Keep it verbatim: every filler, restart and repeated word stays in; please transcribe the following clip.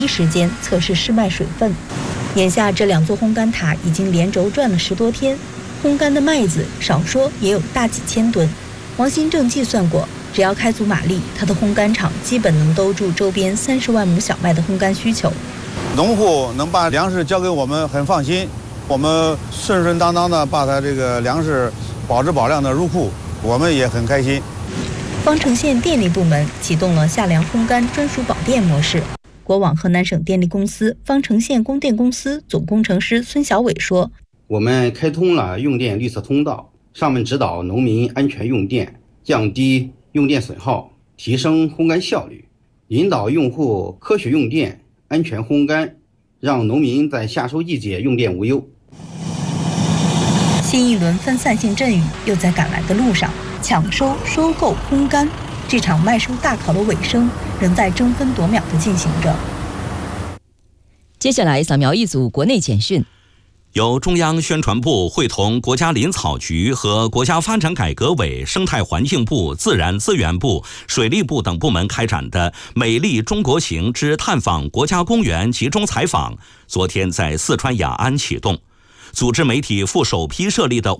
一时间测试试脉水分。眼下这两座烘干塔已经连轴转了十多天，烘干的麦子少说也有大几千吨。王新正计算过，只要开足马力，他的烘干厂基本能兜住周边三十万亩小麦的烘干需求。 农户能把粮食交给我们，很放心，我们顺顺当当的把他这个粮食保质保量的入库，我们也很开心。 方城县电力部门启动了夏粮烘干专属保电模式。国网河南省电力公司方城县供电公司总工程师孙小伟说：“ 我们开通了用电绿色通道，上面指导农民安全用电，降低用电损耗，提升烘干效率，引导用户科学用电、安全烘干，让农民在夏收季节用电无忧。” 新一轮分散性阵雨又在赶来的路上，抢收、收购、烘干，这场麦收大考的尾声仍在争分夺秒地进行着。 接下来扫描一组国内简讯。 由中央宣传部会同国家林草局和国家发展改革委、生态环境部、自然资源部、水利部等部门开展的“美丽中国行之探访国家公园集中采访”昨天在四川雅安启动。组织媒体赴首批设立的